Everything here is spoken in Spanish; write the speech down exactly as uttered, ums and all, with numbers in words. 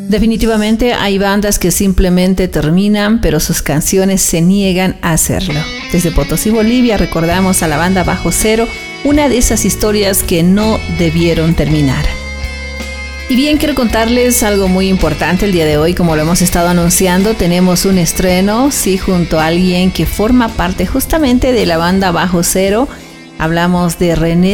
Definitivamente hay bandas que simplemente terminan, pero sus canciones se niegan a hacerlo. Desde Potosí, Bolivia, recordamos a la banda Bajo Cero, una de esas historias que no debieron terminar. Y bien, quiero contarles algo muy importante el día de hoy. Como lo hemos estado anunciando, tenemos un estreno, sí, junto a alguien que forma parte justamente de la banda Bajo Cero. Hablamos de René